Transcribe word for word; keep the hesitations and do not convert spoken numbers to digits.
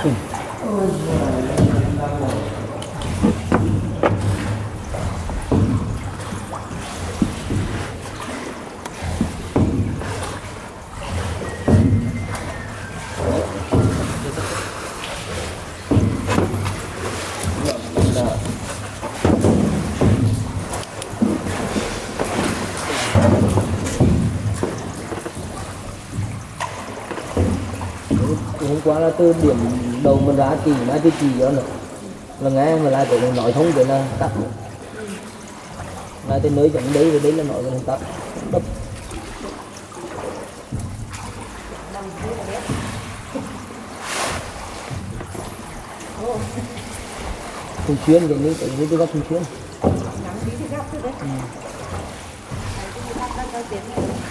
Hôm qua là từ điểm đầu mình ra chỉ nói thì chỉ cho nữa là nghe mà lại phải nói thông cái là tắt lại tới nơi chẳng đấy rồi đấy là nói cái tắt đập thường xuyên cái như cái như tôi gặp thường xuyên. Nắng tí thì gặp thôi đấy. Ừ.